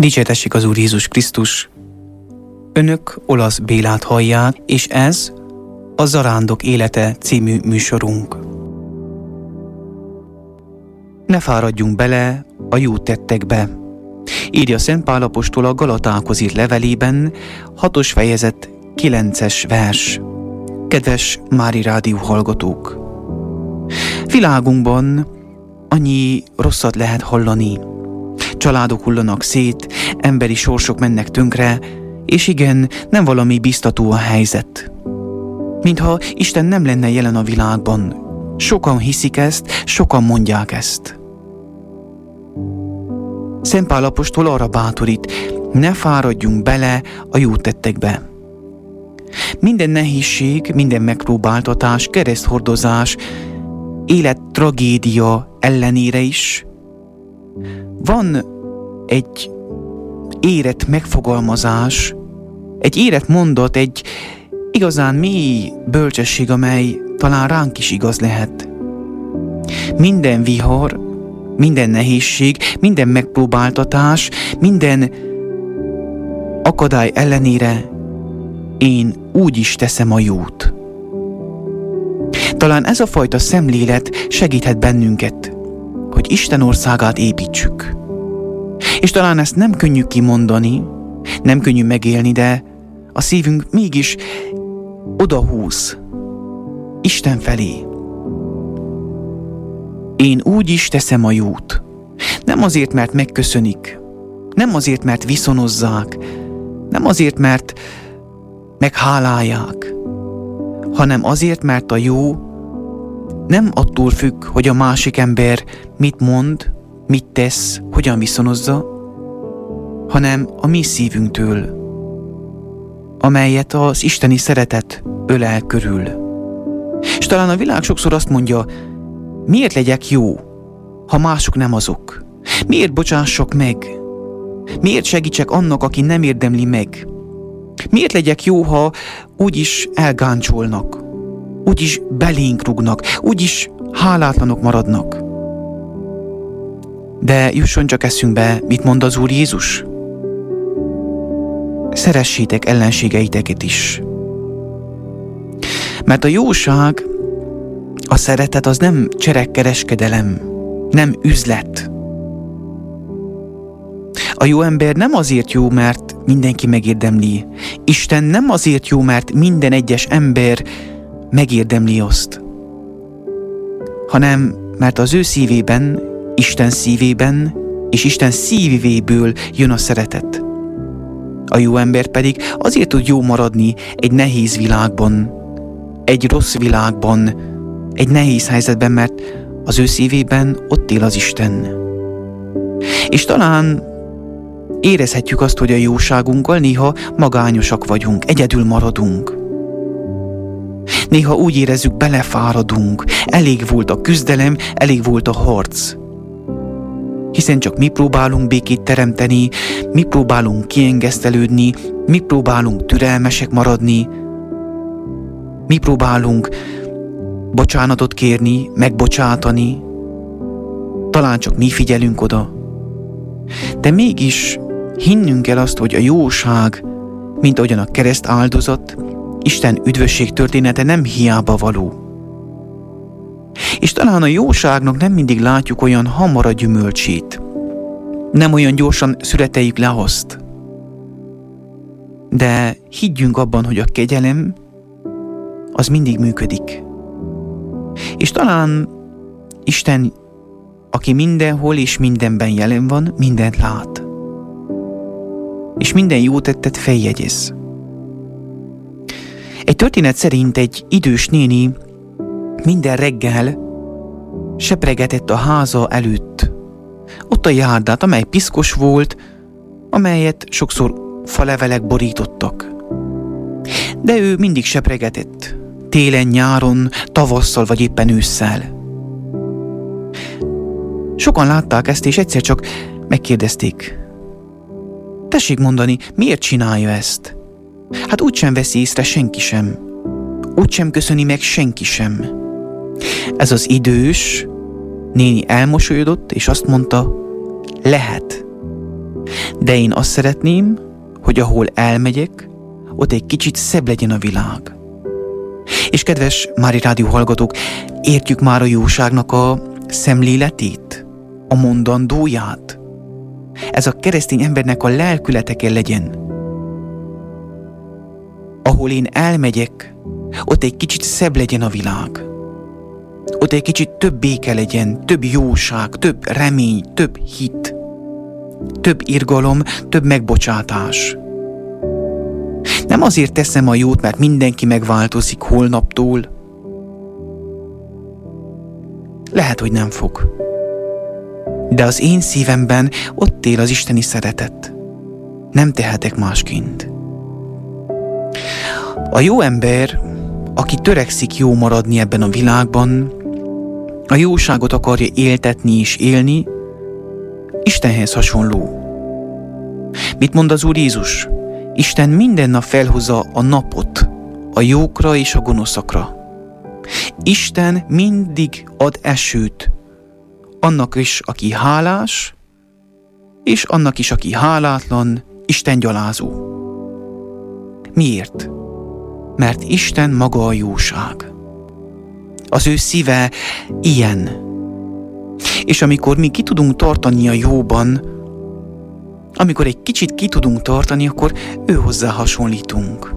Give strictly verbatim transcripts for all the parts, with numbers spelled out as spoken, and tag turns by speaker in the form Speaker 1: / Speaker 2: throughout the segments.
Speaker 1: Dicsértessék az Úr Jézus Krisztus! Önök Olasz Bélát hallják, és ez a Zarándok élete című műsorunk. Ne fáradjunk bele a jó tettekbe, írja Szent Pál apostol a Galatákhoz írt levelében, hatos fejezet, kilences vers. Kedves Mári Rádió hallgatók! Világunkban annyi rosszat lehet hallani. Családok hullanak szét, emberi sorsok mennek tönkre, és igen, nem valami biztató a helyzet. Mintha Isten nem lenne jelen a világban. Sokan hiszik ezt, sokan mondják ezt. Szent Pál apostol arra bátorít, ne fáradjunk bele a jó tettekbe. Minden nehézség, minden megpróbáltatás, kereszthordozás, élet tragédia ellenére is van egy érett megfogalmazás, egy érett mondat, egy igazán mély bölcsesség, amely talán ránk is igaz lehet. Minden vihar, minden nehézség, minden megpróbáltatás, minden akadály ellenére én úgy is teszem a jót. Talán ez a fajta szemlélet segíthet bennünket, hogy Isten országát építsük. És talán ezt nem könnyű kimondani, nem könnyű megélni, de a szívünk mégis odahúz Isten felé. Én úgy is teszem a jót. Nem azért, mert megköszönik, nem azért, mert viszonozzák, nem azért, mert meghálálják, hanem azért, mert a jó nem attól függ, hogy a másik ember mit mond, mit tesz, hogyan viszonozza, hanem a mi szívünktől, amelyet az isteni szeretet ölel körül. És talán a világ sokszor azt mondja, miért legyek jó, ha mások nem azok? Miért bocsássak meg? Miért segítsek annak, aki nem érdemli meg? Miért legyek jó, ha úgyis elgáncsolnak, úgyis belénk rúgnak, úgyis hálátlanok maradnak? De jusson csak eszünkbe, mit mond az Úr Jézus? Szeressétek ellenségeiteket is. Mert a jóság, a szeretet az nem cserekkereskedelem, nem üzlet. A jó ember nem azért jó, mert mindenki megérdemli. Isten nem azért jó, mert minden egyes ember megérdemli azt, hanem mert az ő szívében, Isten szívében és Isten szívéből jön a szeretet. A jó ember pedig azért tud jó maradni egy nehéz világban, egy rossz világban, egy nehéz helyzetben, mert az ő szívében ott él az Isten. És talán érezhetjük azt, hogy a jóságunkkal néha magányosak vagyunk, egyedül maradunk. Néha úgy érezzük, belefáradunk, elég volt a küzdelem, elég volt a harc. Hiszen csak mi próbálunk békét teremteni, mi próbálunk kiengesztelődni, mi próbálunk türelmesek maradni, mi próbálunk bocsánatot kérni, megbocsátani, talán csak mi figyelünk oda. De mégis hinnünk kell azt, hogy a jóság, mint ahogyan a kereszt áldozat, Isten üdvösség története nem hiába való. És talán a jóságnak nem mindig látjuk olyan hamar a gyümölcsét. Nem olyan gyorsan születeljük le azt. De higgyünk abban, hogy a kegyelem az mindig működik. És talán Isten, aki mindenhol és mindenben jelen van, mindent lát. És minden jó tettet feljegyez. Egy történet szerint egy idős néni minden reggel sepregetett a háza előtt. Ott a járdát, amely piszkos volt, amelyet sokszor falevelek borítottak. De ő mindig sepregetett. Télen, nyáron, tavasszal vagy éppen ősszel. Sokan látták ezt, és egyszer csak megkérdezték. Tessék mondani, miért csinálja ezt? Hát úgysem veszi észre senki sem. Úgysem köszöni meg senki sem. Ez az idős néni elmosolyodott, és azt mondta, lehet. De én azt szeretném, hogy ahol elmegyek, ott egy kicsit szebb legyen a világ. És kedves Mári Rádió hallgatók, értjük már a jóságnak a szemléletét, a mondandóját. Ez a keresztény embernek a lelkülete kell legyen. Ahol én elmegyek, ott egy kicsit szebb legyen a világ. Ott egy kicsit több béke legyen, több jóság, több remény, több hit, több irgalom, több megbocsátás. Nem azért teszem a jót, mert mindenki megváltozik holnaptól. Lehet, hogy nem fog. De az én szívemben ott él az isteni szeretet. Nem tehetek másként. A jó ember, aki törekszik jó maradni ebben a világban, a jóságot akarja éltetni és élni, Istenhez hasonló. Mit mond az Úr Jézus? Isten minden nap felhozza a napot a jókra és a gonoszakra. Isten mindig ad esőt annak is, aki hálás, és annak is, aki hálátlan, Isten gyalázó. Miért? Mert Isten maga a jóság. Az ő szíve ilyen. És amikor mi ki tudunk tartani a jóban, amikor egy kicsit ki tudunk tartani, akkor ő hozzá hasonlítunk.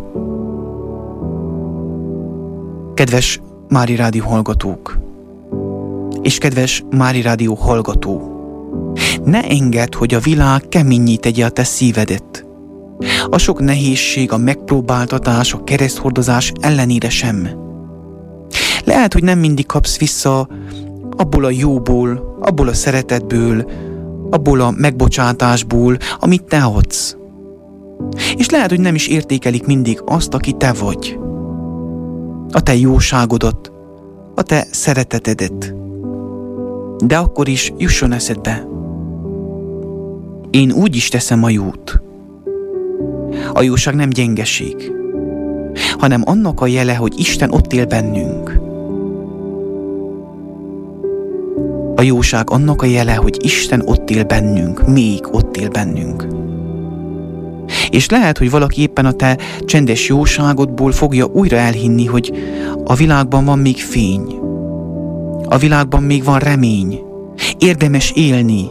Speaker 1: Kedves Mári Rádió hallgatók, és kedves Mári Rádió hallgató, ne engedd, hogy a világ keménnyé tegye a te szívedet. A sok nehézség, a megpróbáltatás, a kereszthordozás ellenére sem. Lehet, hogy nem mindig kapsz vissza abból a jóból, abból a szeretetből, abból a megbocsátásból, amit te adsz. És lehet, hogy nem is értékelik mindig azt, aki te vagy. A te jóságodat, a te szeretetedet. De akkor is jusson eszedbe. Én úgy is teszem a jót. A jóság nem gyengeség, hanem annak a jele, hogy Isten ott él bennünk. A jóság annak a jele, hogy Isten ott él bennünk, még ott él bennünk. És lehet, hogy valaki éppen a te csendes jóságodból fogja újra elhinni, hogy a világban van még fény. A világban még van remény. Érdemes élni.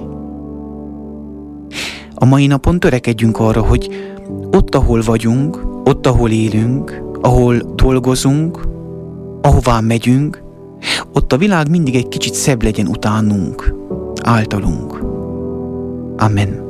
Speaker 1: A mai napon törekedjünk arra, hogy ott, ahol vagyunk, ott, ahol élünk, ahol dolgozunk, ahová megyünk, ott a világ mindig egy kicsit szebb legyen utánunk, általunk. Amen.